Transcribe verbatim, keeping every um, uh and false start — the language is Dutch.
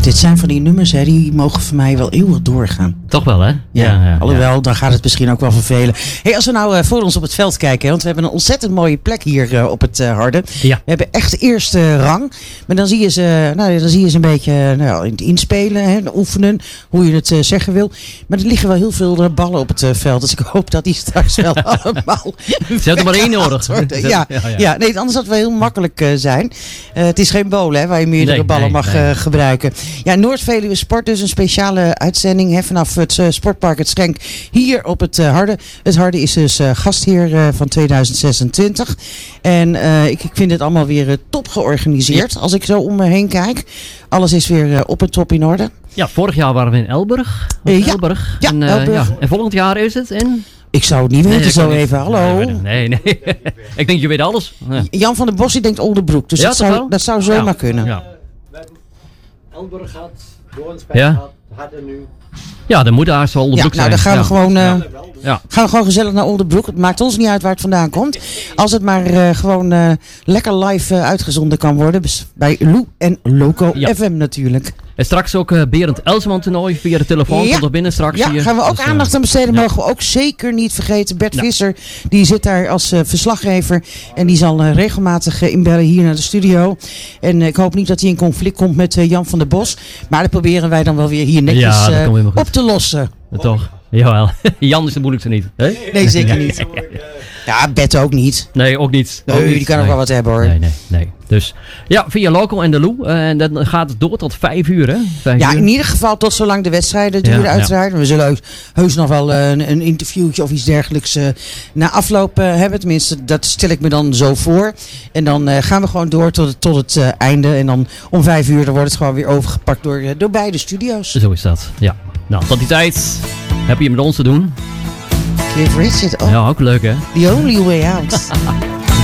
dit zijn van die nummers, hè, die mogen voor mij wel eeuwig doorgaan. Toch wel, hè? Ja, ja, ja, alhoewel, ja. dan gaat het misschien ook wel vervelen. Hey, als we nou uh, voor ons op het veld kijken, hè, want we hebben een ontzettend mooie plek hier uh, op het uh, Harde. Ja. We hebben echt eerste rang. Maar dan zie je ze, nou, dan zie je ze een beetje uh, nou, inspelen, hè, oefenen, hoe je het uh, zeggen wil. Maar er liggen wel heel veel uh, ballen op het uh, veld. Dus ik hoop dat die straks wel allemaal... Ze hebben er maar één nodig. Ja, ja, ja. ja, nee, anders had het wel heel makkelijk uh, zijn. Uh, het is geen bolen, hè, waar je meerdere nee, ballen nee, mag nee. Uh, gebruiken. Ja, Noord-Veluwe Sport, dus een speciale uitzending hè, vanaf het uh, Sportpark Het Schenk hier op het uh, Harde. Het Harde is dus uh, gastheer uh, van tweeduizend zesentwintig. En uh, ik, ik vind het allemaal weer uh, top georganiseerd. Ja. Als ik zo om me heen kijk. Alles is weer uh, op en top in orde. Ja, vorig jaar waren we in Elburg. Uh, ja. Elburg. Ja, en, uh, Elburg. Ja. En volgend jaar is het in... Ik zou het niet weten nee, zo niet. even. Hallo. Nee, nee. nee. Ik denk je weet alles. Ja. Jan van der Bos die denkt Oldenbroek. Dus Ja, dat, toch zou, wel? dat zou zomaar Ja. kunnen. Ja. Elburg gaat, Doornspijk Ja. gaat, Harde nu. Ja, dan moet daar zo Oldenbroek Ja, nou, zijn. dan gaan we ja. gewoon... Uh, Ja. Gaan we gewoon gezellig naar Oldenbroek. Het maakt ons niet uit waar het vandaan komt. Als het maar uh, gewoon uh, lekker live uh, uitgezonden kan worden. Dus bij Lou en Loco Ja. F M natuurlijk. En straks ook uh, Berend Elseman toernooi via de telefoon. Ja. Komt er binnen straks. Ja, hier. gaan we ook Dus, uh, aandacht aan besteden. ja. Mogen we ook zeker niet vergeten. Bert Ja. Visser, die zit daar als uh, verslaggever. En die zal uh, regelmatig uh, inbellen hier naar de studio. En uh, ik hoop niet dat hij in conflict komt met uh, Jan van der Bos. Maar dat proberen wij dan wel weer hier netjes Ja, dat uh, komt helemaal goed. op te lossen. Ja, toch? Jawel. Jan is de moeilijkste niet. Hè? Nee, zeker niet. Ja, Bert ook niet. Nee, ook niet. Nee, Ook niet. die kan ook Nee. wel wat hebben hoor. Nee, nee, nee. Dus ja, via Loco en de Lou. Uh, en dan gaat het door tot vijf uur, hè? Vijf Ja, uur. in ieder geval tot zolang de wedstrijden duren Ja, uiteraard. We zullen heus, heus nog wel uh, een, een interviewtje of iets dergelijks uh, na afloop uh, hebben. Tenminste, dat stel ik me dan zo voor. En dan uh, gaan we gewoon door tot het, tot het uh, einde. En dan om vijf uur dan wordt het gewoon weer overgepakt door, uh, door beide studio's. Zo is dat, ja. Nou, tot die tijd heb je met ons te doen. Cliff Richard, oh, Ja, ook leuk, hè? the only way out.